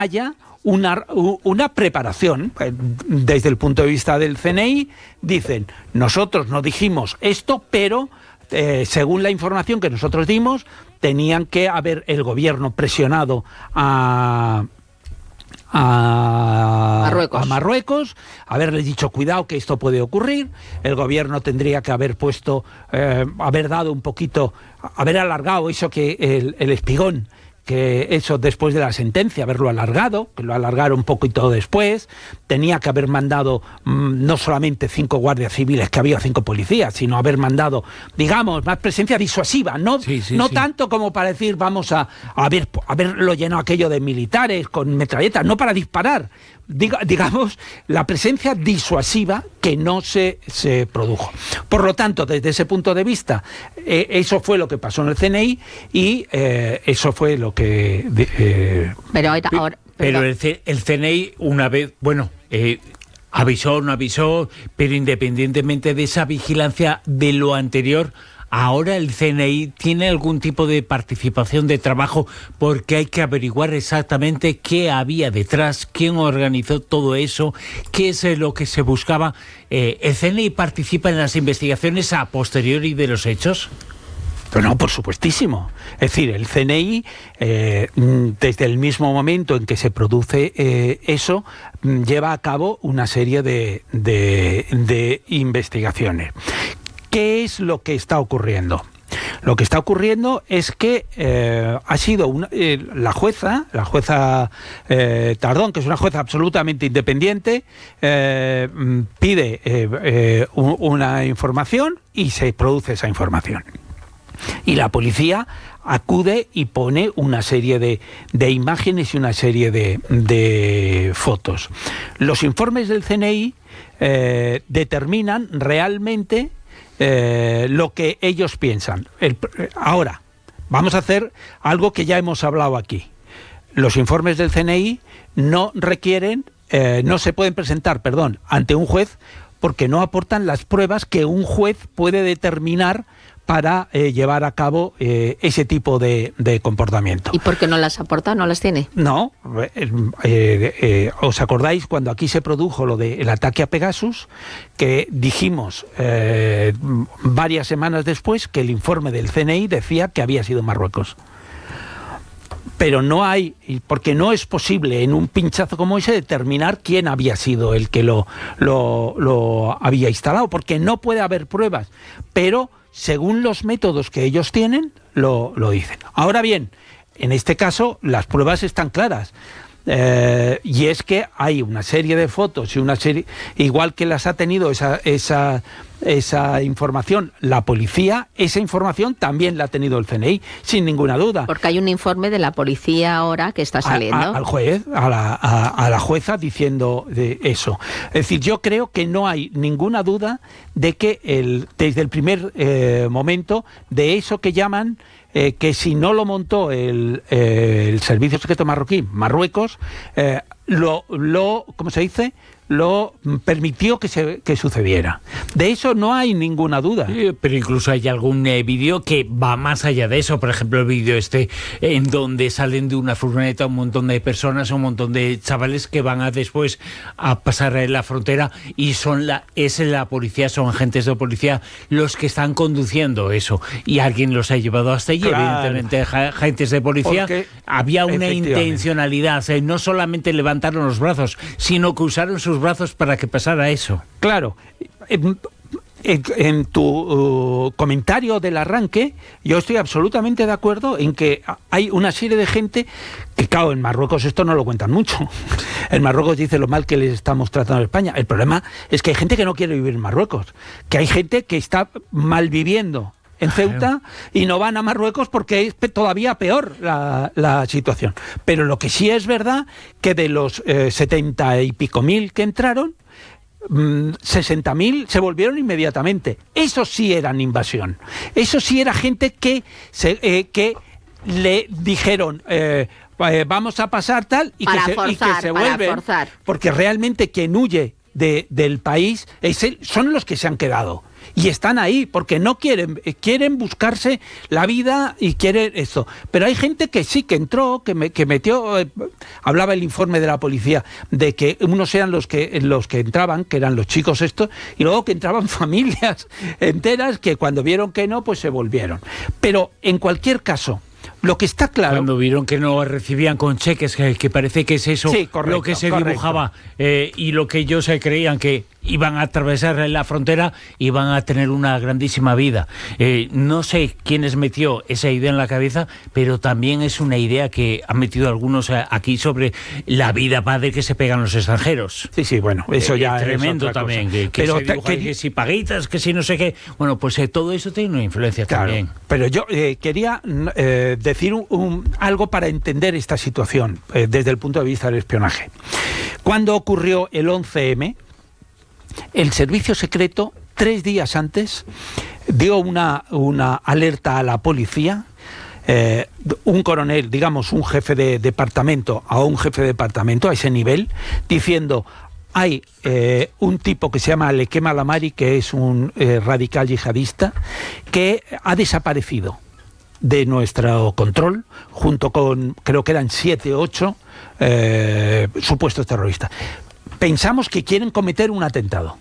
haya una preparación. Desde el punto de vista del CNI, dicen, nosotros no dijimos esto, pero según la información que nosotros dimos, tenían que haber el gobierno presionado a Marruecos, haberles dicho cuidado que esto puede ocurrir, el gobierno tendría que haber puesto, haber dado un poquito, haber alargado eso que el espigón, que eso después de la sentencia, haberlo alargado, que lo alargaron un poquito después, tenía que haber mandado no solamente 5 guardias civiles, que había 5 policías, sino haber mandado, digamos, más presencia disuasiva, no tanto como para decir vamos a haberlo llenado aquello de militares con metralletas, no para disparar, digamos, la presencia disuasiva que no se produjo. Por lo tanto, desde ese punto de vista, eso fue lo que pasó en el CNI y eso fue lo que... Pero el CNI, una vez, avisó, no avisó, pero independientemente de esa vigilancia de lo anterior, ahora el CNI tiene algún tipo de participación de trabajo porque hay que averiguar exactamente qué había detrás, quién organizó todo eso, qué es lo que se buscaba. ¿El CNI participa en las investigaciones a posteriori de los hechos? No, por supuestísimo. Es decir, el CNI, desde el mismo momento en que se produce eso, lleva a cabo una serie de investigaciones. ¿Qué es lo que está ocurriendo? Lo que está ocurriendo es que ha sido la jueza Tardón, que es una jueza absolutamente independiente, pide una información y se produce esa información. Y la policía acude y pone una serie de imágenes y una serie de fotos. Los informes del CNI determinan realmente lo que ellos piensan. Ahora, vamos a hacer algo que ya hemos hablado aquí. Los informes del CNI no se pueden presentar, ante un juez porque no aportan las pruebas que un juez puede determinar para llevar a cabo ese tipo de comportamiento. ¿Y por qué no las aporta? ¿No las tiene? No. ¿Os acordáis cuando aquí se produjo lo del ataque a Pegasus? Que dijimos varias semanas después que el informe del CNI decía que había sido Marruecos. Pero no hay, porque no es posible en un pinchazo como ese determinar quién había sido el que lo había instalado, porque no puede haber pruebas. Pero según los métodos que ellos tienen, lo dicen. Ahora bien, en este caso las pruebas están claras. Y es que hay una serie de fotos y una serie, igual que las ha tenido esa información la policía, esa información también la ha tenido el CNI, sin ninguna duda. Porque hay un informe de la policía ahora que está saliendo. Al juez, a la jueza diciendo de eso. Es decir, yo creo que no hay ninguna duda de que desde el primer momento, de eso que llaman que si no lo montó el Servicio Secreto Marroquí, Marruecos, ¿cómo se dice? Lo permitió que sucediera. De eso no hay ninguna duda. Sí, pero incluso hay algún vídeo que va más allá de eso. Por ejemplo, el vídeo en donde salen de una furgoneta un montón de personas, un montón de chavales que van después a pasar la frontera y es la policía, son agentes de policía los que están conduciendo eso. Y alguien los ha llevado hasta allí. Claro. Evidentemente, agentes de policía. Porque había una intencionalidad. No solamente levantaron los brazos, sino que usaron sus brazos para que pasara eso. Claro. En tu comentario del arranque, yo estoy absolutamente de acuerdo en que hay una serie de gente que, claro, en Marruecos esto no lo cuentan mucho. En Marruecos dice lo mal que les estamos tratando en España. El problema es que hay gente que no quiere vivir en Marruecos, que hay gente que está mal viviendo en Ceuta y no van a Marruecos porque es todavía peor la situación. Pero lo que sí es verdad que de los 70 y pico mil que entraron, 60.000 se volvieron inmediatamente. Eso sí eran invasión. Eso sí era gente que le dijeron vamos a pasar tal y que se vuelven. Porque realmente quien huye del país son los que se han quedado. Y están ahí porque no quieren buscarse la vida y quieren esto. Pero hay gente que sí, que entró, que metió, hablaba el informe de la policía, de que unos eran los que entraban, que eran los chicos estos, y luego que entraban familias enteras que cuando vieron que no, pues se volvieron. Pero en cualquier caso, lo que está claro... Cuando vieron que no recibían con cheques, que parece que es eso, sí, correcto, lo que se dibujaba, y lo que ellos creían que iban a atravesar la frontera, iban a tener una grandísima vida. No sé quién les metió esa idea en la cabeza, pero también es una idea que han metido algunos aquí sobre la vida padre que se pegan los extranjeros. Sí, bueno, eso ya es tremendo otra también, cosa. Pero que si paguitas, que si no sé qué. Bueno, pues todo eso tiene una influencia también. Pero yo quería decir algo para entender esta situación desde el punto de vista del espionaje. Cuando ocurrió el 11M, el servicio secreto, 3 días antes, dio una alerta a la policía. Un coronel, digamos un jefe de departamento, a un jefe de departamento a ese nivel, diciendo: hay un tipo que se llama Lekem Alamari, que es un radical yihadista, que ha desaparecido de nuestro control, junto con, creo que eran 7 o 8 supuestos terroristas. Pensamos que quieren cometer un atentado.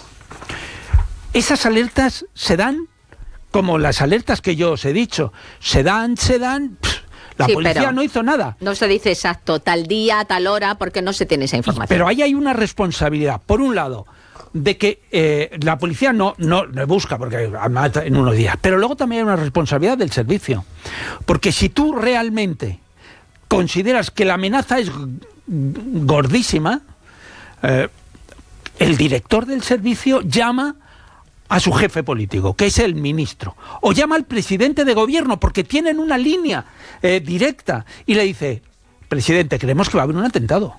Esas alertas se dan como las alertas que yo os he dicho. Se dan. La policía no hizo nada. No se dice exacto, tal día, tal hora, porque no se tiene esa información. Pero ahí hay una responsabilidad, por un lado, de que la policía no busca, porque mata en unos días. Pero luego también hay una responsabilidad del servicio. Porque si tú realmente consideras que la amenaza es gordísima, el director del servicio llama a su jefe político, que es el ministro, o llama al presidente de gobierno, porque tienen una línea directa, y le dice: presidente, creemos que va a haber un atentado.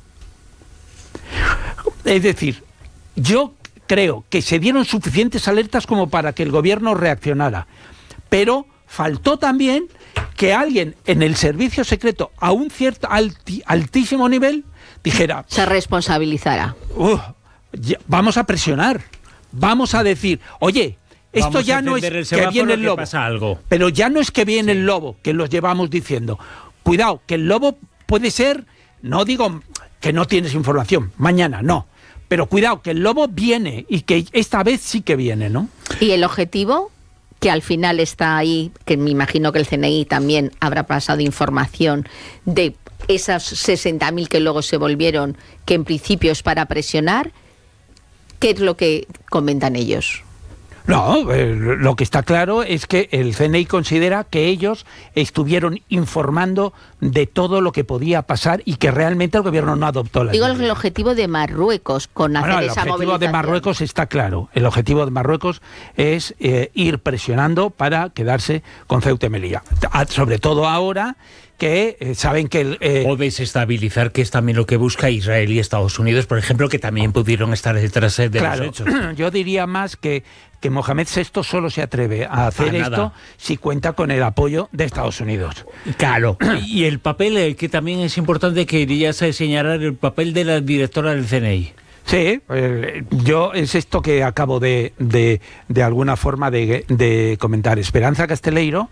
Es decir, yo creo que se dieron suficientes alertas como para que el gobierno reaccionara, pero faltó también que alguien en el servicio secreto a un cierto altísimo nivel dijera, se responsabilizara. Vamos a presionar, vamos a decir: oye, esto ya no es que viene el lobo, pasa algo. Pero ya no es que viene el lobo, que los llevamos diciendo. Cuidado, que el lobo puede ser, no digo que no tienes información, mañana no, pero cuidado, que el lobo viene, y que esta vez sí que viene, ¿no? ¿Y el objetivo? Que al final está ahí, que me imagino que el CNI también habrá pasado información de esas 60.000 que luego se volvieron, que en principio es para presionar. ¿Qué es lo que comentan ellos? No, lo que está claro es que el CNI considera que ellos estuvieron informando de todo lo que podía pasar y que realmente el gobierno no adoptó la Digo, el objetivo de Marruecos con hacer esa movilización. El objetivo de Marruecos está claro. El objetivo de Marruecos es ir presionando para quedarse con Ceuta y Melilla. Sobre todo ahora que saben que o desestabilizar, que es también lo que busca Israel y Estados Unidos, por ejemplo, que también pudieron estar detrás de los hechos. Yo diría más que Mohamed VI solo se atreve a hacer esto si cuenta con el apoyo de Estados Unidos. Claro. Y el papel, que también es importante, que querías señalar, el papel de la directora del CNI. Sí, yo es esto que acabo de alguna forma de comentar. Esperanza Casteleiro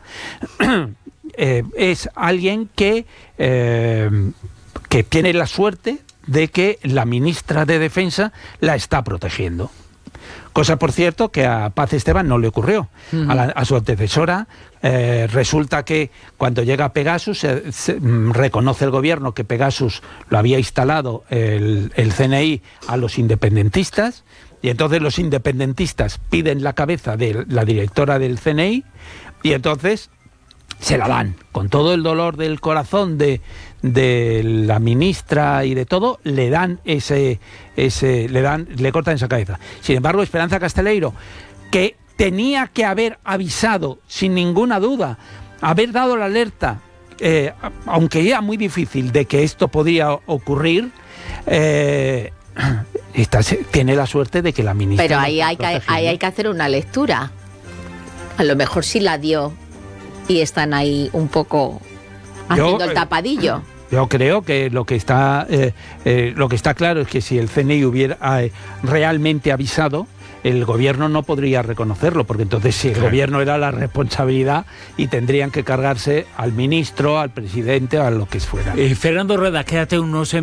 es alguien que tiene la suerte de que la ministra de Defensa la está protegiendo. Cosa, por cierto, que a Paz Esteban no le ocurrió. A su antecesora resulta que cuando llega Pegasus, reconoce el gobierno que Pegasus lo había instalado el CNI a los independentistas, y entonces los independentistas piden la cabeza de la directora del CNI, y entonces se la dan, con todo el dolor del corazón de la ministra y de todo, le cortan esa cabeza. Sin embargo, Esperanza Casteleiro, que tenía que haber avisado sin ninguna duda, haber dado la alerta, aunque era muy difícil, de que esto podía ocurrir, tiene la suerte de que la ministra... Pero ahí hay que hacer una lectura. A lo mejor sí la dio y están ahí un poco haciendo el tapadillo. Yo creo que lo que está claro es que si el CNI hubiera realmente avisado, el gobierno no podría reconocerlo, porque entonces si el gobierno era la responsabilidad y tendrían que cargarse al ministro, al presidente, a lo que fuera. Fernando Rueda, quédate unos